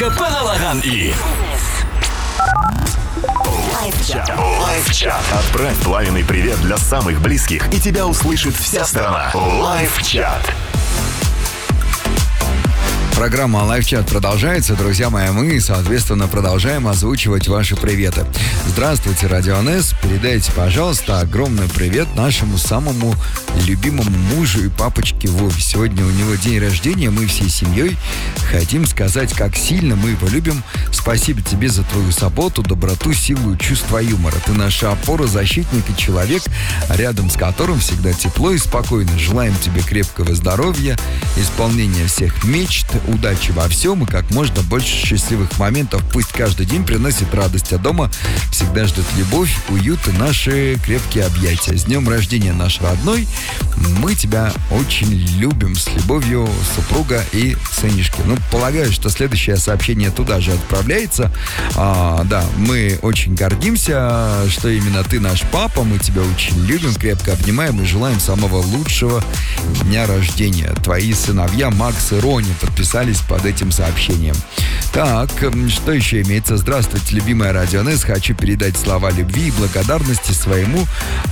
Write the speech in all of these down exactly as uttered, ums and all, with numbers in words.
Паналаган и... Лайфчат. Лайфчат. Отправь пламенный привет для самых близких, и тебя услышит вся страна. Лайфчат. Программа «Лайфчат» продолжается. Друзья мои, мы, соответственно, продолжаем озвучивать ваши приветы. Здравствуйте, Радио НС. Передайте, пожалуйста, огромный привет нашему самому любимому мужу и папочке Вове. Сегодня у него день рождения. Мы всей семьей хотим сказать, как сильно мы его любим. Спасибо тебе за твою заботу, доброту, силу и чувство юмора. Ты наша опора, защитник и человек, рядом с которым всегда тепло и спокойно. Желаем тебе крепкого здоровья, исполнения всех мечт, удачи во всем и как можно больше счастливых моментов. Пусть каждый день приносит радость, а дома всегда ждет любовь, уют и наши крепкие объятия. С днем рождения, наш родной. Мы тебя очень любим. С любовью, супруга и сынишки. Ну, полагаю, что следующее сообщение туда же отправляется. А, да, мы очень гордимся, что именно ты наш папа. Мы тебя очень любим, крепко обнимаем и желаем самого лучшего дня рождения. Твои сыновья Макс и Рони подписались под этим сообщением. Так, что еще имеется? Здравствуйте, любимая Радио НС. Хочу передать слова любви и благодарности своему,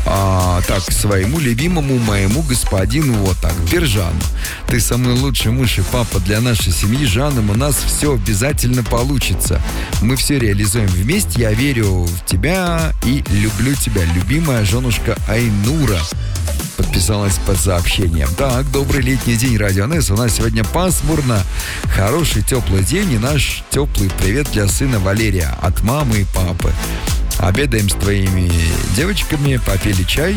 а, так, своему любимому моему господину, вот так, Биржану. Ты самый лучший муж и папа для нашей семьи, Жаном. У нас все обязательно получится. Мы все реализуем вместе. Я верю в тебя и люблю тебя, любимая женушка Айнура. Подписалась под сообщением. Так, добрый летний день, Радио НС. У нас сегодня пасмурно, хороший теплый день и наш теплый привет для сына Валерия от мамы и папы. Обедаем с твоими девочками, попили чай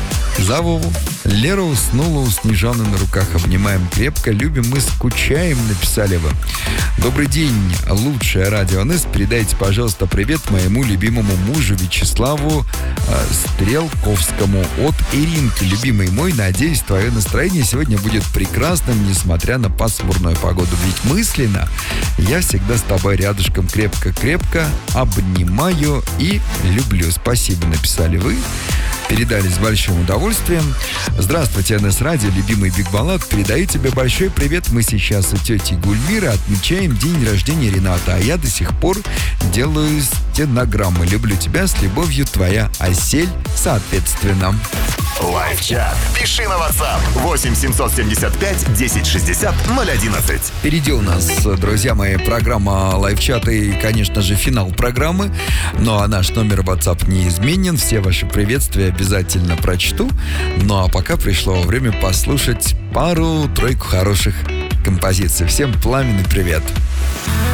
за Вову. Лера уснула у Снежаны на руках. Обнимаем крепко, любим, мы скучаем, написали вы. Добрый день, лучшее Радио НС. Передайте, пожалуйста, привет моему любимому мужу Вячеславу э, Стрелковскому от Иринки. Любимый мой, надеюсь, твое настроение сегодня будет прекрасным, несмотря на пасмурную погоду. Ведь мысленно я всегда с тобой рядышком, крепко-крепко обнимаю и люблю. Спасибо, написали вы. Передали с большим удовольствием. Здравствуйте, эн эс Радио, любимый Биг Балат. Передаю тебе большой привет. Мы сейчас у тети Гульмиры отмечаем день рождения Рената, а я до сих пор делаю стенограммы. Люблю тебя, с любовью, твоя Асель, соответственно. Лайфчат. Пиши на WhatsApp восемь семьсот семьдесят пять десять шестьдесят ноль одиннадцать. Впереди у нас, друзья мои, программа Лайфчат и, конечно же, финал программы. Ну а наш номер WhatsApp неизменен. Все ваши приветствия обязательно прочту. Ну а пока пришло время послушать пару-тройку хороших композиций. Всем пламенный привет.